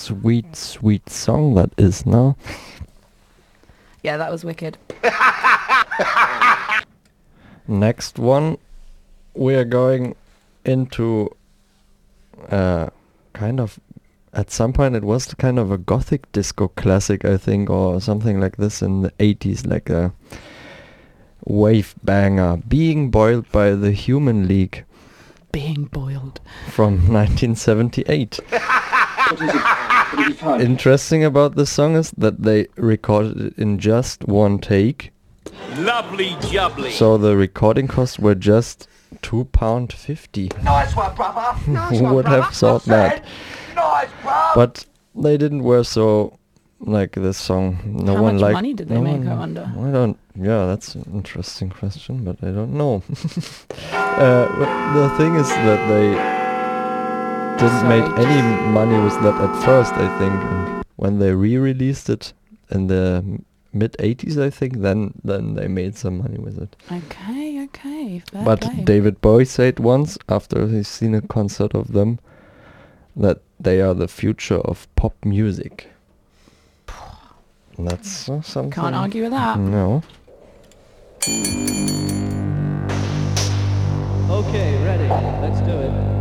sweet, sweet song that is now. Yeah, that was wicked. Next one, we are going into kind of, at some point it was kind of a gothic disco classic, I think, or something like this in the 80s, like a wave banger, Being Boiled by the Human League Being boiled. from 1978. Interesting about this song is that they recorded it in just one take. Lovely jubbly. So the recording costs were just £2.50. Nice one, brother. Nice Who one, would brother. have thought that? Nice, bro. But they didn't wear so like this song. No How one much liked. money did they no make, one- I wonder? I don't. Yeah, that's an interesting question, but I don't know. But the thing is that they didn't make Sorry. any money with that at first, I think. And when they re-released it in the mid 80s, I think, then they made some money with it. Okay. Fair But play. David Bowie said once, after he's seen a concert of them, that they are the future of pop music. And that's something. Can't argue with that. No. Okay, ready. Let's do it.